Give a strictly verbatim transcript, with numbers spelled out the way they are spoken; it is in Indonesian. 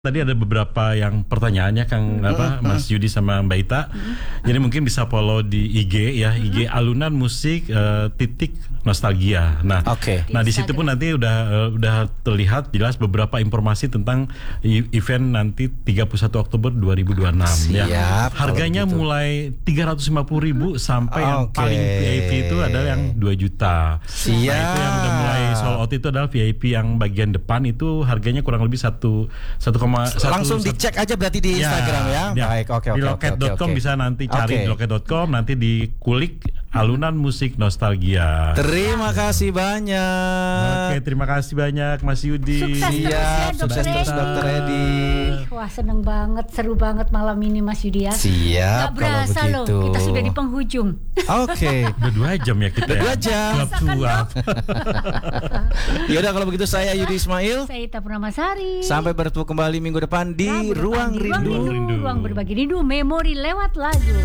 Tadi ada beberapa yang pertanyaannya Kang Hmm, apa hmm, Mas Yudi sama Mbak Ita. Jadi mungkin bisa follow di I G ya, I G Alunan Musik eh, titik Nostalgia. Nah, Oke. nah di situ pun nanti udah eh, udah terlihat jelas beberapa informasi tentang i- event nanti tiga puluh satu Oktober dua ribu dua puluh enam ya. Siap, kalau Harganya begitu. mulai tiga ratus lima puluh ribu sampai yang Oke. paling V I P itu adalah yang dua juta. Siap. Nah, itu yang udah mulai sold out itu adalah V I P yang bagian depan itu harganya kurang lebih satu satu koma satu Langsung dicek aja berarti di Instagram ya. Baik, oke oke Di oke loket oke. dot com oke. bisa nanti cari Oke. di loket dot com, nanti dikulik Alunan Musik Nostalgia. Terima kasih banyak. Oke, terima kasih banyak Mas Yudi. Sukses terus ya, Siap, Dokter sukses terus Edi. Dokter Edi. Wah, seneng banget, seru banget malam ini Mas Yudi ya. Siap, Gak kalau berasa loh, begitu. kita sudah di penghujung. Oke. Udah dua jam ya kita. Udah ya? dua jam. Suap-suap. Yaudah kalau begitu saya Yudi Ismail. Saya Ita Purnamasari. Sampai bertemu kembali minggu depan di Rabu depan Ruang di Rindu. Ruang Rindu, ruang berbagi rindu, memori lewat lagu.